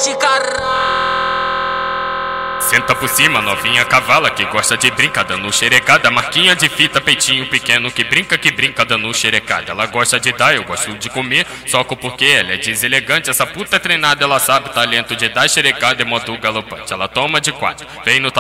mete, caralho. Senta por cima, novinha cavala que gosta de brincar dando xerecada. Marquinha de fita, peitinho pequeno que brinca dando xerecada. Ela gosta de dar, eu gosto de comer, soco porque ela é deselegante. Essa puta é treinada, ela sabe o talento de dar xerecada e moto galopante. Ela toma de quatro, vem no